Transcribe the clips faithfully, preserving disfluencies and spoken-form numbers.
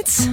minutes.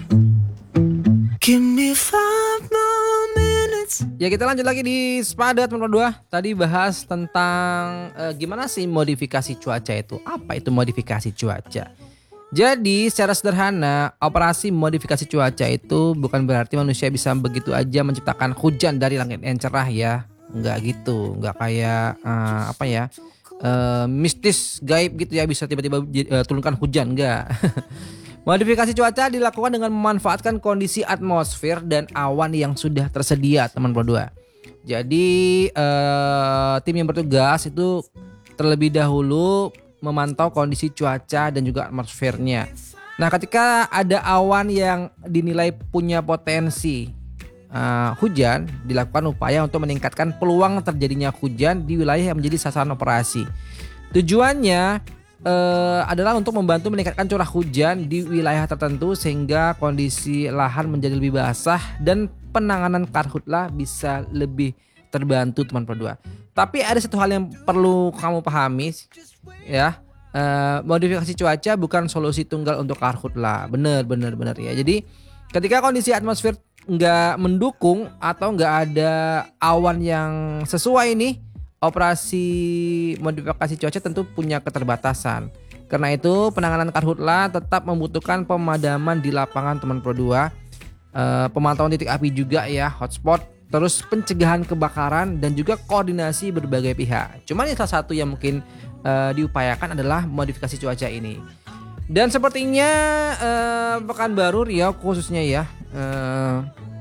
Give me five more minutes. Ya kita lanjut lagi di Sepadat nomor dua. Tadi bahas tentang uh, gimana sih modifikasi cuaca itu. Apa itu modifikasi cuaca? Jadi secara sederhana, operasi modifikasi cuaca itu bukan berarti manusia bisa begitu aja menciptakan hujan dari langit yang cerah ya. Enggak gitu, enggak kayak uh, apa ya, uh, mistis gaib gitu ya, bisa tiba-tiba uh, turunkan hujan, enggak. Modifikasi cuaca dilakukan dengan memanfaatkan kondisi atmosfer dan awan yang sudah tersedia, teman berdua. Jadi uh, tim yang bertugas itu terlebih dahulu memantau kondisi cuaca dan juga atmosfernya. Nah, ketika ada awan yang dinilai punya potensi uh, hujan, dilakukan upaya untuk meningkatkan peluang terjadinya hujan di wilayah yang menjadi sasaran operasi. Tujuannya uh, adalah untuk membantu meningkatkan curah hujan di wilayah tertentu sehingga kondisi lahan menjadi lebih basah dan penanganan karhutla bisa lebih terbantu, teman berdua. Tapi ada satu hal yang perlu kamu pahami ya, uh, modifikasi cuaca bukan solusi tunggal untuk karhutla. Bener bener bener ya. Jadi ketika kondisi atmosfer nggak mendukung atau nggak ada awan yang sesuai nih, operasi modifikasi cuaca tentu punya keterbatasan. Karena itu penanganan karhutla tetap membutuhkan pemadaman di lapangan, teman Pro dua, uh, pemantauan titik api juga ya, hotspot, terus pencegahan kebakaran dan juga koordinasi berbagai pihak. Cuman yang salah satu yang mungkin uh, diupayakan adalah modifikasi cuaca ini. Dan sepertinya uh, Pekanbaru Riau khususnya ya uh,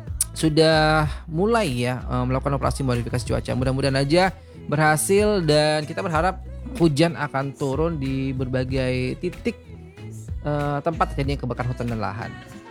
sudah mulai ya uh, melakukan operasi modifikasi cuaca. Mudah-mudahan aja berhasil dan kita berharap hujan akan turun di berbagai titik uh, tempat terjadinya kebakaran hutan dan lahan.